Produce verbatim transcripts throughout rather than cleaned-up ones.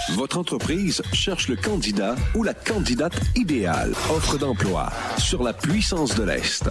Votre entreprise cherche le candidat ou la candidate idéale. Offre d'emploi sur la puissance de l'Est.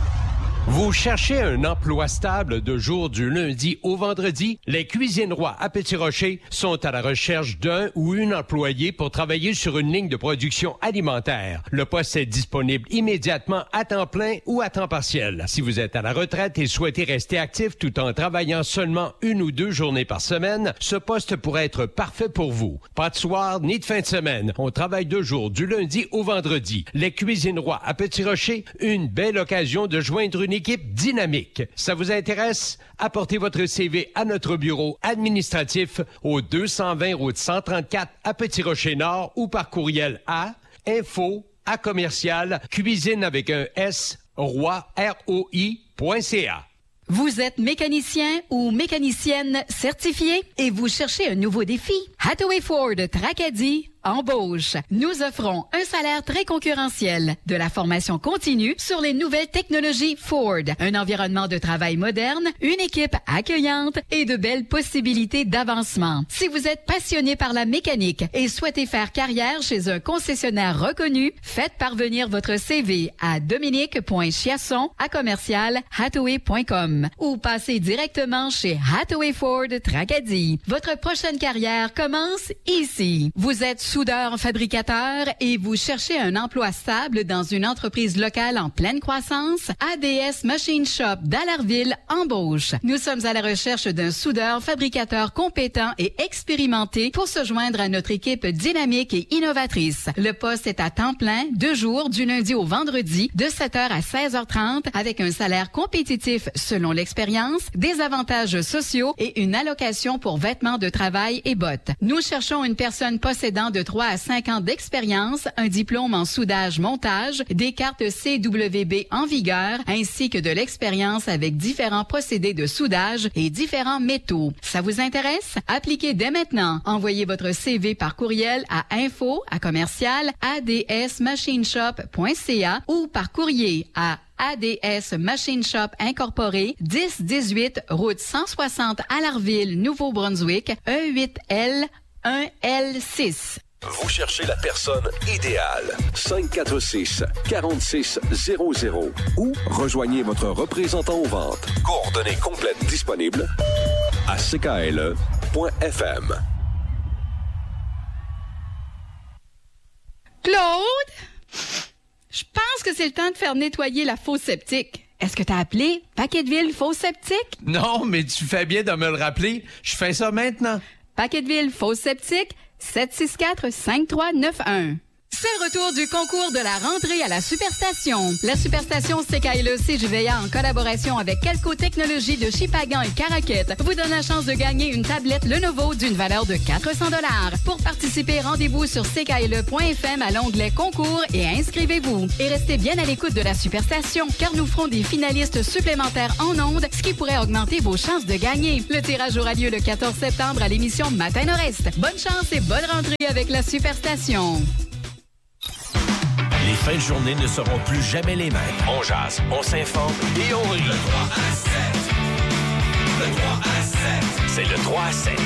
Vous cherchez un emploi stable de jour du lundi au vendredi? Les Cuisines Roy à Petit-Rocher sont à la recherche d'un ou une employée pour travailler sur une ligne de production alimentaire. Le poste est disponible immédiatement à temps plein ou à temps partiel. Si vous êtes à la retraite et souhaitez rester actif tout en travaillant seulement une ou deux journées par semaine, ce poste pourrait être parfait pour vous. Pas de soir ni de fin de semaine. On travaille deux jours du lundi au vendredi. Les Cuisines Roy à Petit-Rocher, une belle occasion de joindre une équipe dynamique. Ça vous intéresse? Apportez votre C V à notre bureau administratif au deux cent vingt route cent trente-quatre à Petit-Rocher-Nord ou par courriel à info à commercial cuisine avec un S roi R O I point C A. Vous êtes mécanicien ou mécanicienne certifié et vous cherchez un nouveau défi? Hathaway Ford Tracadie embauche. Nous offrons un salaire très concurrentiel, de la formation continue sur les nouvelles technologies Ford, un environnement de travail moderne, une équipe accueillante et de belles possibilités d'avancement. Si vous êtes passionné par la mécanique et souhaitez faire carrière chez un concessionnaire reconnu, faites parvenir votre C V à dominique point chiasson à commercial hathaway point com ou passez directement chez Hathaway Ford Tracadie. Votre prochaine carrière commence ici. Vous êtes soudeur fabricateur et vous cherchez un emploi stable dans une entreprise locale en pleine croissance? A D S Machine Shop d'Allerville embauche. Nous sommes à la recherche d'un soudeur fabricateur compétent et expérimenté pour se joindre à notre équipe dynamique et innovatrice. Le poste est à temps plein, deux jours du lundi au vendredi, de sept heures à seize heures trente, avec un salaire compétitif selon l'expérience, des avantages sociaux et une allocation pour vêtements de travail et bottes. Nous cherchons une personne possédant de trois à cinq ans d'expérience, un diplôme en soudage-montage, des cartes C W B en vigueur, ainsi que de l'expérience avec différents procédés de soudage et différents métaux. Ça vous intéresse? Appliquez dès maintenant. Envoyez votre C V par courriel à info à commercial adsmachineshop point c a ou par courrier à A D S Machine Shop Incorporé, dix dix-huit route cent soixante Allarville, Nouveau-Brunswick, un huit L un L six. Vous cherchez la personne idéale. cinq cent quarante-six, quarante-six zéro zéro ou rejoignez votre représentant aux ventes. Coordonnées complètes disponibles à c k l e point f m. Claude, je pense que c'est le temps de faire nettoyer la fosse septique. Est-ce que t'as appelé Paquetteville Fosse Septique? Non, mais tu fais bien de me le rappeler. Je fais ça maintenant. Paquetteville Fosse Septique, sept six quatre, cinq trois neuf un. C'est le retour du concours de la rentrée à la Superstation. La Superstation C K L E C J V A, en collaboration avec Kelco Technologies de Chipagan et Caraquette, vous donne la chance de gagner une tablette Lenovo d'une valeur de quatre cents dollars. Pour participer, rendez-vous sur c k l e point f m à l'onglet concours et inscrivez-vous. Et restez bien à l'écoute de la Superstation, car nous ferons des finalistes supplémentaires en ondes, ce qui pourrait augmenter vos chances de gagner. Le tirage aura lieu le quatorze septembre à l'émission Matin Nord-Est. Bonne chance et bonne rentrée avec la Superstation. Les fins de journée ne seront plus jamais les mêmes. On jase, on s'informe et on rit. Le trois à sept. Le trois à sept. C'est le trois à sept.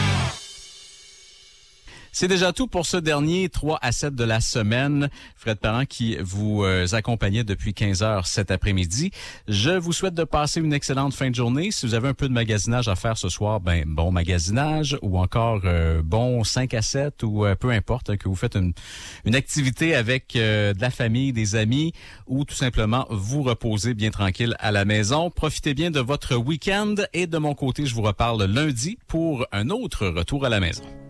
C'est déjà tout pour ce dernier trois à sept de la semaine. Fred Parent qui vous euh, accompagnait depuis quinze heures cet après-midi. Je vous souhaite de passer une excellente fin de journée. Si vous avez un peu de magasinage à faire ce soir, ben bon magasinage ou encore euh, bon cinq à sept ou euh, peu importe, hein, que vous faites une, une activité avec euh, de la famille, des amis ou tout simplement vous reposer bien tranquille à la maison. Profitez bien de votre week-end et de mon côté, je vous reparle lundi pour un autre retour à la maison.